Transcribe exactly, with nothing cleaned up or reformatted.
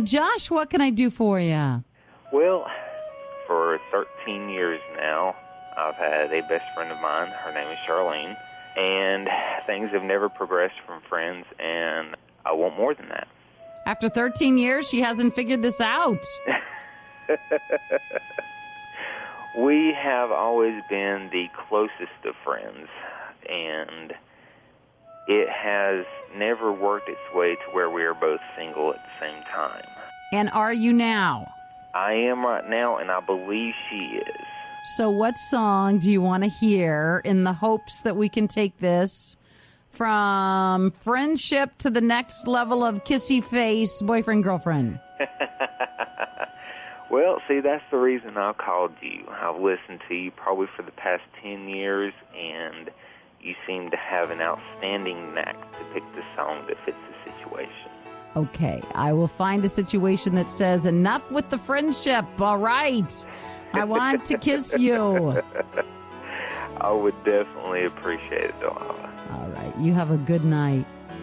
Josh, what can I do for you? Well, for thirteen years now, I've had a best friend of mine. Her name is Charlene. And things have never progressed from friends, and I want more than that. After thirteen years, she hasn't figured this out. We have always been the closest of friends, and it has never worked its way to where we are both single at the same time. And are you now? I am right now, and I believe she is. So what song do you want to hear in the hopes that we can take this from friendship to the next level of kissy face, boyfriend, girlfriend? Well, see, that's the reason I called you. I've listened to you probably for the past ten years, and you seem to have an outstanding knack to pick the song that fits the situation. Okay, I will find a situation that says, enough with the friendship, all right? I want to kiss you. I would definitely appreciate it, Delilah. All right, you have a good night.